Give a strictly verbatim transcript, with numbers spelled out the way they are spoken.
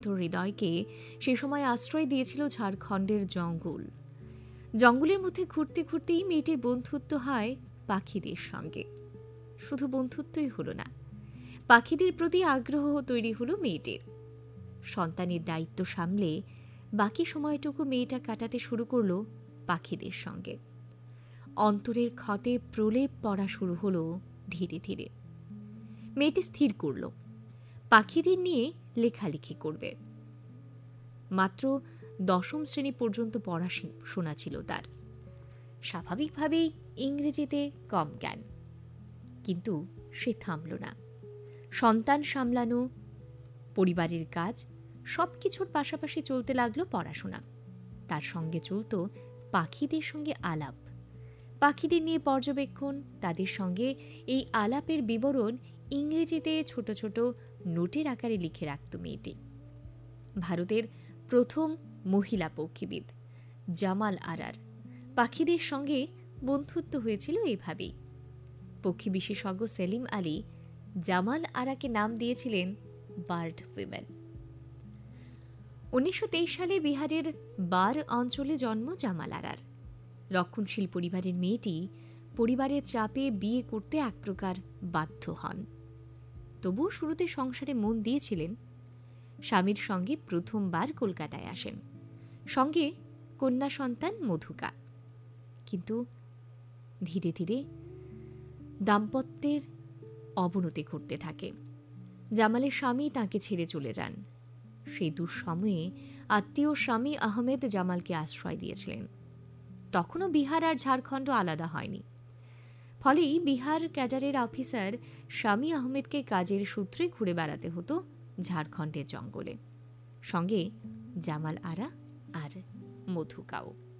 হৃদয়কে সে সময় আশ্রয় দিয়েছিল ঝাড়খণ্ডের জঙ্গল। জঙ্গলের মধ্যে ঘুরতে ঘুরতেই মেয়েটির বন্ধুত্ব হয় পাখিদের সঙ্গে। শুধু বন্ধুত্বই হলো না, পাখিদের প্রতি আগ্রহ তৈরি হলো মেয়েটির। সন্তানের দায়িত্ব সামলে বাকি সময়টুকু মেয়েটা কাটাতে শুরু করলো পাখিদের সঙ্গে। অন্তরের ক্ষতে প্রলেপ পড়া শুরু হলো ধীরে ধীরে। মেয়েটি স্থির করল পাখিদের নিয়ে লেখালেখি করবে। মাত্র দশম শ্রেণী পর্যন্ত পড়াশোনা ছিল তার। স্বাভাবিকভাবেই ইংরেজিতে কম জ্ঞান, কিন্তু সে থামল না। সন্তান সামলানো, পরিবারের কাজ সবকিছুর পাশাপাশি চলতে লাগলো পড়াশোনা। তার সঙ্গে চলত পাখিদের সঙ্গে আলাপ, পাখিদের নিয়ে পর্যবেক্ষণ। তাদের সঙ্গে এই আলাপের বিবরণ ইংরেজিতে ছোট ছোট নোটের আকারে লিখে রাখত মেয়েটি। ভারতের প্রথম মহিলা পক্ষীবিদ জামাল আরার পাখিদের সঙ্গে বন্ধুত্ব হয়েছিল এভাবেই। পক্ষী বিশেষজ্ঞ সেলিম আলী জামাল আরাকে নাম দিয়েছিলেন বার্ড উইমেন। উনিশশো তেইশ সালে বিহারের বার অঞ্চলে জন্ম জামাল আরার। রক্ষণশীল পরিবারের মেয়েটি পরিবারের চাপে বিয়ে করতে এক প্রকার বাধ্য হন। তবুও শুরুতে সংসারে মন দিয়েছিলেন। স্বামীর সঙ্গে প্রথমবার কলকাতায় আসেন, সঙ্গে কন্যা সন্তান মধুকা। কিন্তু ধীরে ধীরে দাম্পত্যের অবনতি ঘটতে থাকে। জামালের স্বামী তাকে ছেড়ে চলে যান। সেই দুঃসময়ে আত্মীয় স্বামী আহমেদ জামালকে আশ্রয় দিয়েছিলেন। তখনও বিহার আর ঝাড়খণ্ড আলাদা হয়নি। ফলেই বিহার ক্যাডারের অফিসার স্বামী আহমেদকে কাজের সূত্রে ঘুরে বেড়াতে হতো ঝাড়খণ্ডের জঙ্গলে, সঙ্গে জামাল আরা আর মধুকাও।